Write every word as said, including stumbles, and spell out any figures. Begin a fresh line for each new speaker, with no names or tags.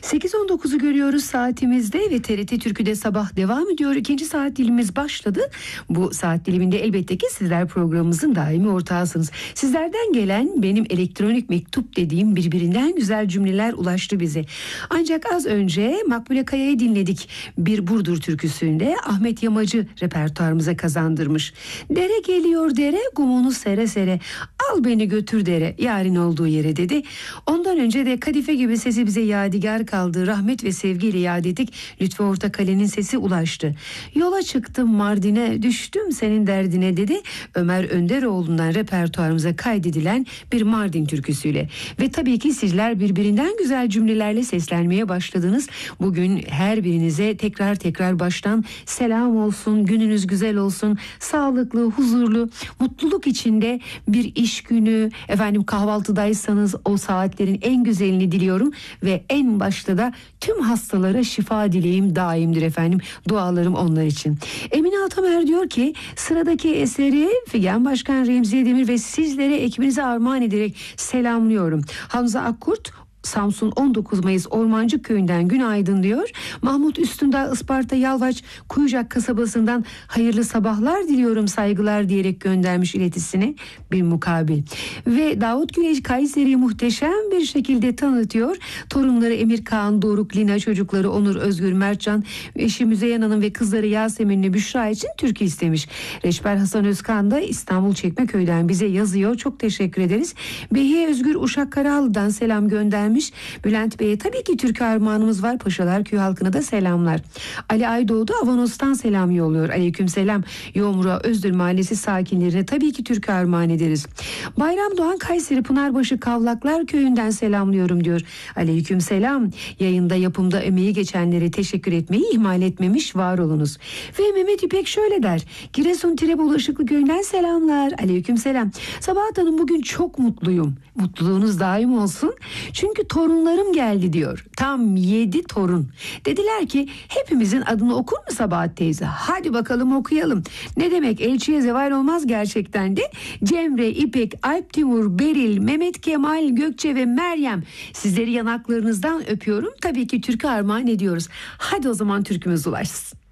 sekiz on dokuzu görüyoruz saatimizde ve T R T Türkü'de sabah devam ediyor. İkinci saat dilimimiz başladı. Bu saat diliminde elbette ki sizler programımızın daimi ortağısınız. Sizlerden gelen benim elektronik mektup dediğim birbirinden güzel cümleler ulaştı bize. Ancak az önce Makbule Kaya'yı dinledik. Bir Burdur türküsünde Ahmet Yamacı repertuarımıza kazandırmış. Dere geliyor dere, gumunu sere sere, al beni götür dere, yarın olduğu yere dedi. Ondan önce de kadife gibi sesi bize yadigar kaldı. Rahmet ve sevgiyle yad ettik. Lütfü Ortakale'nin sesi ulaştı. Yola çıktım Mardin'e, düştüm senin derdine dedi. Ömer Önderoğlu'ndan repertuarımıza kaydedilen bir Mardin türküsüyle. Ve tabii ki sizler birbirinden güzel cümlelerle seslenmeye başladınız. Bugün her birinize tekrar tekrar baştan selam olsun, gününüz güzel olsun, sağlıklı, huzurlu, mutluluk içinde bir iş günü, efendim kahvaltıdaysanız o saatlerin en güzelini diliyorum ve en başta da tüm hastalara şifa dileğim daimdir efendim. Dualarım onlar için. Emine Atamer diyor ki sıradaki eseri Figen Başkan, Remziye Demir ve sizlere ekibinize armağan ederek selamlıyorum. Hamza Akkurt Samsun on dokuz Mayıs Ormancık Köyü'nden günaydın diyor. Mahmut Üstündağ Isparta Yalvaç Kuyucak kasabasından hayırlı sabahlar diliyorum saygılar diyerek göndermiş iletisine bir mukabil. Ve Davut Güneş Kayseri'yi muhteşem bir şekilde tanıtıyor. Torunları Emir Kaan, Doruk, Lina, çocukları Onur, Özgür, Mertcan, eşi Müzeyyen Hanım ve kızları Yasemin'le Büşra için türkü istemiş. Reçber Hasan Özkan da İstanbul Çekmeköy'den bize yazıyor. Çok teşekkür ederiz. Behiye Özgür Uşak Karahalı'dan selam göndermiş. Bülent Bey'e tabii ki türkü armağanımız var. Paşalar Köyü halkına da selamlar. Ali Aydoğdu Avanos'tan selam yolluyor. Aleyküm selam. Yomra Özdür Mahallesi sakinlerine tabii ki türkü armağan ederiz. Bayram Doğan Kayseri Pınarbaşı Kavlaklar Köyü'nden selamlıyorum diyor. Aleyküm selam. Yayında yapımda emeği geçenlere teşekkür etmeyi ihmal etmemiş, var olunuz. Ve Mehmet İpek şöyle der. Giresun Tirebolu Işıklı Köyü'nden selamlar. Aleyküm selam. Sabahat Hanım bugün çok mutluyum. Mutluluğunuz daim olsun. Çünkü torunlarım geldi diyor. Tam yedi torun. Dediler ki hepimizin adını okur mu Sabahat teyze? Hadi bakalım okuyalım. Ne demek, elçiye zeval olmaz gerçekten de. Cemre, İpek, Alp Timur, Beril, Mehmet Kemal, Gökçe ve Meryem. Sizleri yanaklarınızdan öpüyorum. Tabii ki türkü armağan ediyoruz. Hadi o zaman türkümüz ulaşsın.